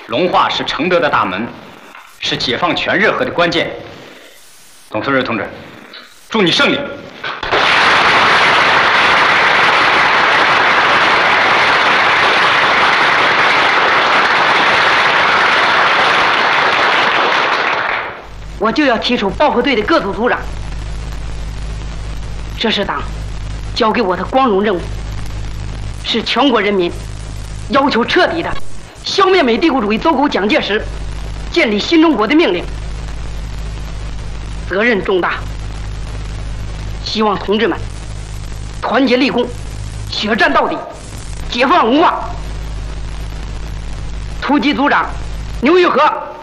龙化是承德的大门，是解放全热河的关键。董存瑞同志，祝你胜利！ 我就要提出保护队的各组组长，这是党交给我的光荣任务，是全国人民要求彻底的消灭美帝国主义走狗蒋介石，建立新中国的命令，责任重大。希望同志们团结立功，血战到底，解放龙化。突击组长牛玉和。